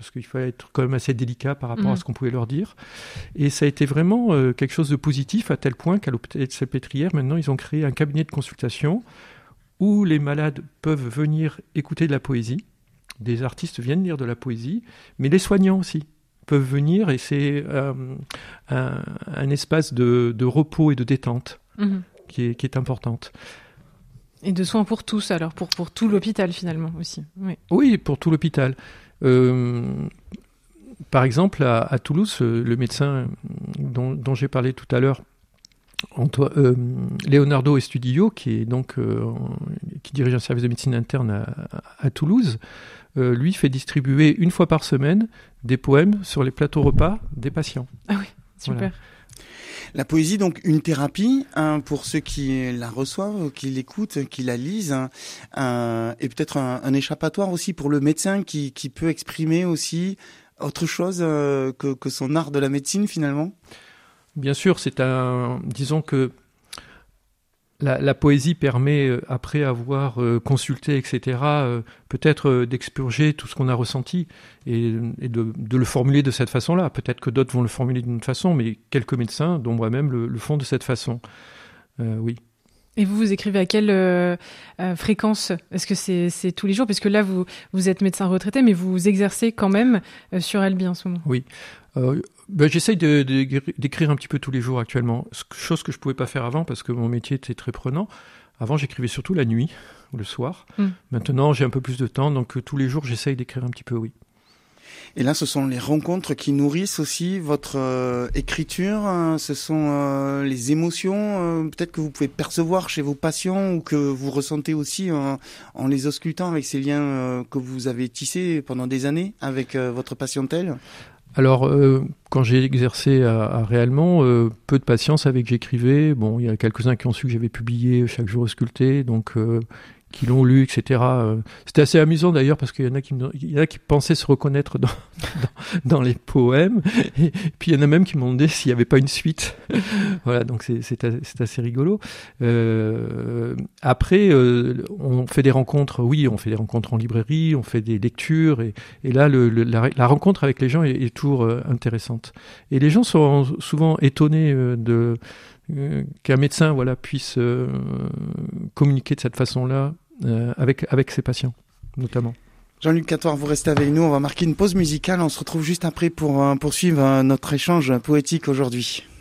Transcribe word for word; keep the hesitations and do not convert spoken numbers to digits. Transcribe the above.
parce qu'il fallait être quand même assez délicat par rapport Mmh. à ce qu'on pouvait leur dire. Et ça a été vraiment euh, quelque chose de positif, à tel point qu'à l'Hôpital-Salpêtrière, maintenant, ils ont créé un cabinet de consultation où les malades peuvent venir écouter de la poésie. Des artistes viennent lire de la poésie, mais les soignants aussi peuvent venir, et c'est euh, un, un espace de, de repos et de détente mmh. qui, est, qui est importante. Et de soins pour tous, alors, pour, pour tout l'hôpital finalement aussi. Oui, oui, pour tout l'hôpital. Euh, par exemple, à, à Toulouse, le médecin dont, dont j'ai parlé tout à l'heure, Antoine, euh, Leonardo Estudillo, qui est donc euh, qui dirige un service de médecine interne à, à, à Toulouse, euh, lui fait distribuer une fois par semaine des poèmes sur les plateaux repas des patients. Ah oui, super. Voilà. La poésie, donc une thérapie hein, pour ceux qui la reçoivent, qui l'écoutent, qui la lisent, hein, euh, et peut-être un, un échappatoire aussi pour le médecin qui, qui peut exprimer aussi autre chose euh, que, que son art de la médecine finalement. Bien sûr, c'est un. Disons que la, la poésie permet, euh, après avoir euh, consulté, et cetera, euh, peut-être euh, d'expurger tout ce qu'on a ressenti et, et de, de le formuler de cette façon-là. Peut-être que d'autres vont le formuler d'une façon, mais quelques médecins, dont moi-même, le, le font de cette façon. Euh, oui. Et vous, vous écrivez à quelle euh, euh, fréquence ? Est-ce que c'est, c'est tous les jours ? Parce que là, vous, vous êtes médecin retraité, mais vous exercez quand même euh, sur Albi en ce moment. Oui. Euh, ben, j'essaye de, de, d'écrire un petit peu tous les jours actuellement, chose que je ne pouvais pas faire avant parce que mon métier était très prenant. Avant, j'écrivais surtout la nuit ou le soir. Mm. Maintenant, j'ai un peu plus de temps, donc euh, tous les jours, j'essaye d'écrire un petit peu, oui. Et là, ce sont les rencontres qui nourrissent aussi votre euh, écriture. Hein, ce sont euh, les émotions, euh, peut-être que vous pouvez percevoir chez vos patients ou que vous ressentez aussi en, en les auscultant avec ces liens euh, que vous avez tissés pendant des années avec euh, votre patientèle. Alors, euh, quand j'ai exercé à, à Réalmont, euh, peu de patients savaient que j'écrivais. Bon, il y a quelques-uns qui ont su que j'avais publié Chaque jour ausculté, donc euh, qui l'ont lu, et cetera. C'était assez amusant d'ailleurs parce qu'il y en a qui, me, il y en a qui pensaient se reconnaître dans, dans, dans les poèmes, et, et puis il y en a même qui m'ont demandé s'il n'y avait pas une suite. Voilà, donc c'est, c'est, c'est assez rigolo. Euh, après, euh, on fait des rencontres, oui, on fait des rencontres en librairie, on fait des lectures, et, et là, le, le, la, la rencontre avec les gens est, est toujours euh, intéressante. Et les gens sont souvent étonnés euh, de euh, qu'un médecin, voilà, puisse euh, communiquer de cette façon-là euh, avec avec ses patients, notamment. Jean-Luc Catoire, vous restez avec nous. On va marquer une pause musicale. On se retrouve juste après pour euh, poursuivre euh, notre échange poétique aujourd'hui.